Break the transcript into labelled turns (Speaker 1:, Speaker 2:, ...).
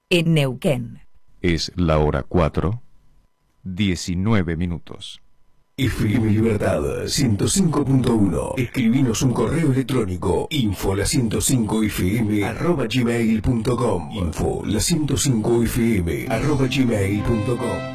Speaker 1: en Neuquén.
Speaker 2: Es la hora 4, 19 minutos.
Speaker 3: FM Libertad 105.1. Escribinos un correo electrónico info105fm@gmail.com. info105fm@gmail.com.